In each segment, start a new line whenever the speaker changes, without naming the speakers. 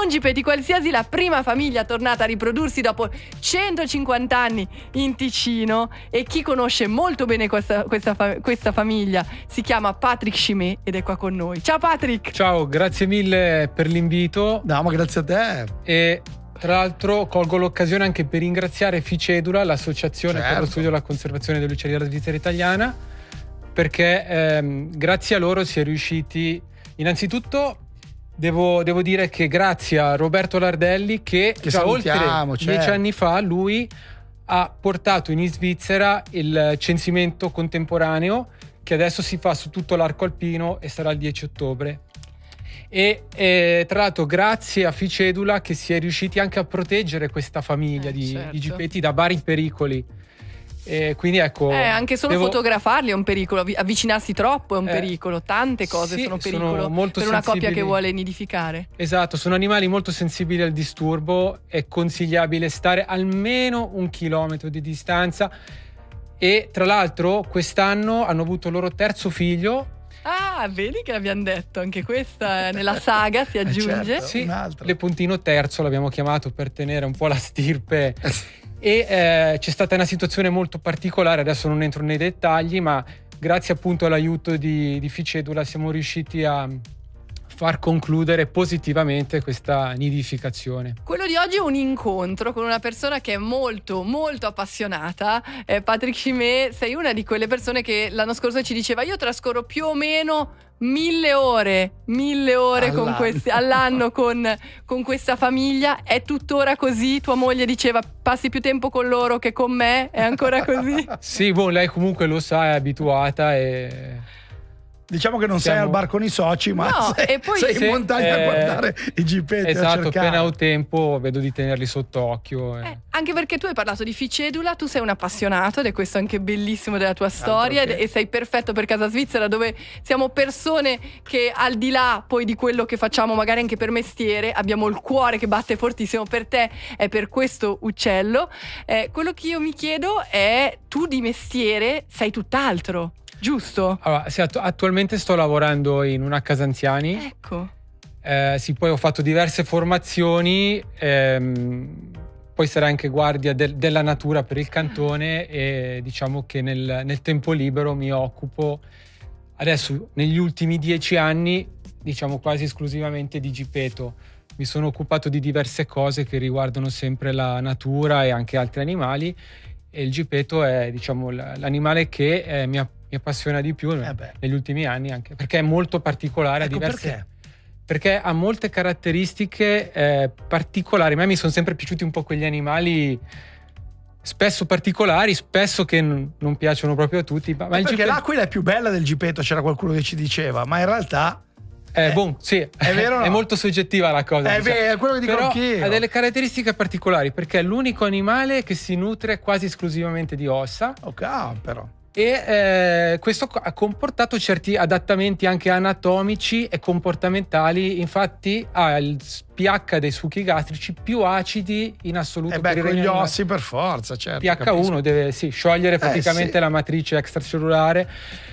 Gipetti qualsiasi, la prima famiglia tornata a riprodursi dopo 150 anni in Ticino, e chi conosce molto bene questa famiglia si chiama Patrick Chimay ed è qua con noi. Ciao Patrick!
Ciao, grazie mille per l'invito.
No, ma grazie a te.
E tra l'altro colgo l'occasione anche per ringraziare Ficedula, l'associazione per lo studio e la conservazione dell'uccelleria della Svizzera italiana, perché grazie a loro si è riusciti. Innanzitutto devo dire che grazie a Roberto Lardelli che già oltre 10 anni fa lui ha portato in Svizzera il censimento contemporaneo, che adesso si fa su tutto l'arco alpino e sarà il 10 ottobre. E tra l'altro grazie a Ficedula che si è riusciti anche a proteggere questa famiglia di Gipetti da vari pericoli. E quindi ecco,
anche solo fotografarli è un pericolo, avvicinarsi troppo è un pericolo, tante cose sono pericolo per una coppia che vuole nidificare.
Esatto, sono animali molto sensibili al disturbo, è consigliabile stare almeno 1 chilometro di distanza. E tra l'altro quest'anno hanno avuto il loro terzo figlio.
Ah, vedi che l'abbiamo detto, anche questa nella saga si aggiunge.
Certo,
sì, Lepontino terzo l'abbiamo chiamato per tenere un po' la stirpe. E c'è stata una situazione molto particolare, adesso non entro nei dettagli, ma grazie appunto all'aiuto di Ficedula siamo riusciti a far concludere positivamente questa nidificazione.
Quello di oggi è un incontro con una persona che è molto molto appassionata. Patrick Chimay, sei una di quelle persone che l'anno scorso ci diceva: io trascorro più o meno 1000 ore all'anno con questa famiglia. È tuttora così? Tua moglie diceva: passi più tempo con loro che con me? È ancora così?
Sì, lei comunque lo sa, è abituata e...
Diciamo che non sei al bar con i soci, ma sei in montagna a guardare i Gipetti.
Esatto, appena ho tempo vedo di tenerli sott'occhio.
Anche perché tu hai parlato di Ficedula, tu sei un appassionato ed è questo anche bellissimo della tua storia, e sei perfetto per Casa Svizzera, dove siamo persone che al di là poi di quello che facciamo magari anche per mestiere abbiamo il cuore che batte fortissimo per te e per questo uccello. Quello che io mi chiedo è: tu di mestiere sei tutt'altro, giusto?
Allora, sì, attualmente sto lavorando in una casa anziani.
Ecco.
Sì, poi ho fatto diverse formazioni, poi sarei anche guardia della natura per il cantone, e diciamo che nel tempo libero mi occupo adesso, negli ultimi 10 anni, diciamo quasi esclusivamente di Gipeto. Mi sono occupato di diverse cose che riguardano sempre la natura e anche altri animali, e il Gipeto è, diciamo, l'animale che mi appassiona di più negli ultimi anni, anche perché è molto particolare. Perché ha molte caratteristiche particolari. A me mi sono sempre piaciuti un po' quegli animali spesso particolari, spesso che non piacciono proprio a tutti. Ma
perché
Gipeto...
l'aquila è più bella del Gipeto, c'era qualcuno che ci diceva, ma in realtà...
sì,
è vero, no?
È molto soggettiva la cosa.
È vero, è quello che dico anch'io.
Però ha delle caratteristiche particolari, perché è l'unico animale che si nutre quasi esclusivamente di ossa.
Ok, però.
E questo ha comportato certi adattamenti anche anatomici e comportamentali. Infatti ha il pH dei succhi gastrici più acidi in assoluto.
Con gli ossi per forza, certo.
pH1
capisco.
deve sciogliere praticamente la matrice extracellulare.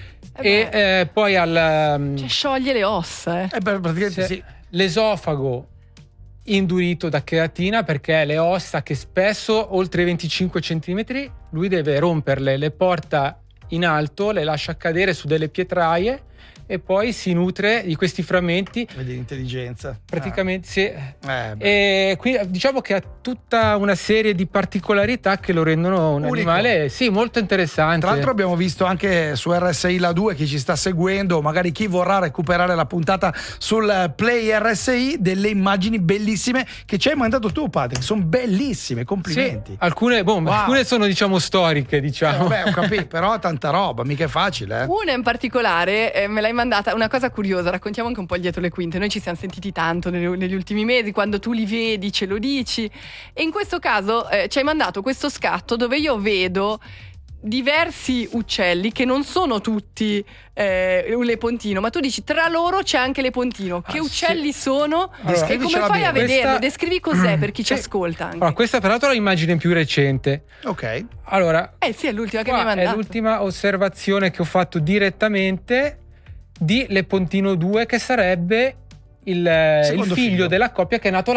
E poi
cioè scioglie le ossa.
Praticamente
l'esofago indurito da cheratina, perché le ossa che spesso oltre i 25 cm lui deve romperle, le porta in alto, le lascia cadere su delle pietraie e poi si nutre di questi frammenti.
Vedi l'intelligenza.
Praticamente sì. E qui diciamo che ha tutta una serie di particolarità che lo rendono un animale molto interessante.
Tra l'altro abbiamo visto anche su RSI La 2, chi ci sta seguendo, magari chi vorrà recuperare la puntata sul Play RSI, delle immagini bellissime che ci hai mandato tu, Patrick. Sono bellissime, complimenti.
Sì, alcune sono, diciamo, storiche, diciamo.
Ho capito, però tanta roba, mica è facile.
Una in particolare me l'hai mandata, una cosa curiosa, raccontiamo anche un po' il dietro le quinte. Noi ci siamo sentiti tanto negli ultimi mesi, quando tu li vedi ce lo dici, e in questo caso ci hai mandato questo scatto dove io vedo diversi uccelli che non sono tutti un lepontino, ma tu dici tra loro c'è anche lepontino. Che uccelli sono? E come fai a vederlo? Descrivi cos'è per chi ci ascolta anche.
Allora, questa peraltro è l'immagine più recente.
Ok.
Allora,
sì, è l'ultima che mi hai mandato.
È l'ultima osservazione che ho fatto direttamente di Lepontino 2, che sarebbe il figlio della coppia che è nato